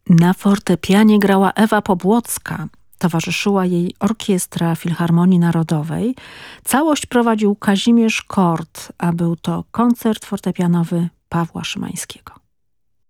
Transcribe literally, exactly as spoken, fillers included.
Na fortepianie grała Ewa Pobłocka. Towarzyszyła jej Orkiestra Filharmonii Narodowej. Całość prowadził Kazimierz Kort, a był to koncert fortepianowy Pawła Szymańskiego.